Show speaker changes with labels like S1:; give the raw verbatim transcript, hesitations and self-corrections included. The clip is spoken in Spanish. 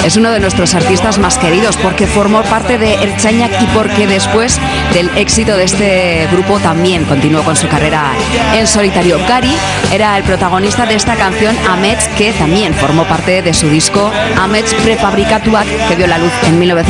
S1: es uno de nuestros artistas más queridos porque formó parte de Ertzainak y porque después del éxito de este grupo también continuó con su carrera en solitario. Gari era el protagonista de esta canción Amets, que también formó parte de su disco Amets Prefabrikatuak, que vio la luz en mil novecientos